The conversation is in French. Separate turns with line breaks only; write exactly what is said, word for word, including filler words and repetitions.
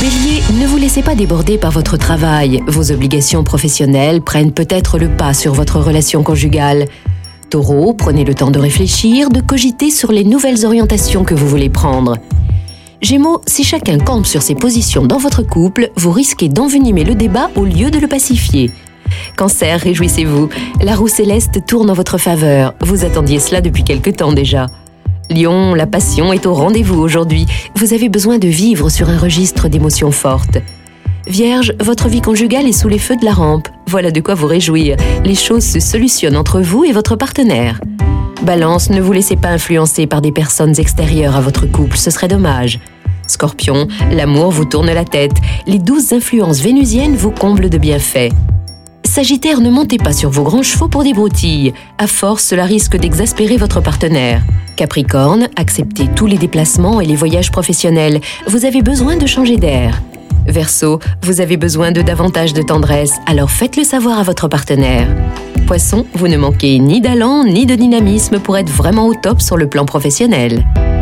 Bélier, ne vous laissez pas déborder par votre travail. Vos obligations professionnelles prennent peut-être le pas sur votre relation conjugale. Taureau, prenez le temps de réfléchir, de cogiter sur les nouvelles orientations que vous voulez prendre. Gémeaux, si chacun campe sur ses positions dans votre couple, vous risquez d'envenimer le débat au lieu de le pacifier. Cancer, réjouissez-vous, la roue céleste tourne en votre faveur. Vous attendiez cela depuis quelque temps déjà. Lion, la passion est au rendez-vous aujourd'hui. Vous avez besoin de vivre sur un registre d'émotions fortes. Vierge, votre vie conjugale est sous les feux de la rampe. Voilà de quoi vous réjouir. Les choses se solutionnent entre vous et votre partenaire. Balance, ne vous laissez pas influencer par des personnes extérieures à votre couple, ce serait dommage. Scorpion, l'amour vous tourne la tête. Les douces influences vénusiennes vous comblent de bienfaits. Sagittaire, ne montez pas sur vos grands chevaux pour des broutilles. À force, cela risque d'exaspérer votre partenaire. Capricorne, acceptez tous les déplacements et les voyages professionnels. Vous avez besoin de changer d'air. Verseau, vous avez besoin de davantage de tendresse, alors faites-le savoir à votre partenaire. Poisson, vous ne manquez ni d'allant ni de dynamisme pour être vraiment au top sur le plan professionnel.